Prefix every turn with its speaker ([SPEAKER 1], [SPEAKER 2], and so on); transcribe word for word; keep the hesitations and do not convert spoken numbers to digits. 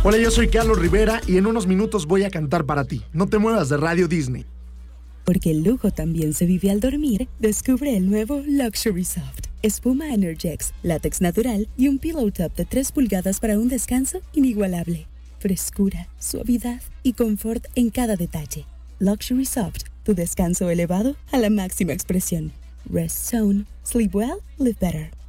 [SPEAKER 1] Hola, yo soy Carlos Rivera y en unos minutos voy a cantar para ti. No te muevas de Radio Disney.
[SPEAKER 2] Porque el lujo también se vive al dormir, descubre el nuevo Luxury Soft. Espuma Energex, látex natural y un pillow top de tres pulgadas para un descanso inigualable. Frescura, suavidad y confort en cada detalle. Luxury Soft, tu descanso elevado a la máxima expresión. Rest Zone. Sleep well, live better.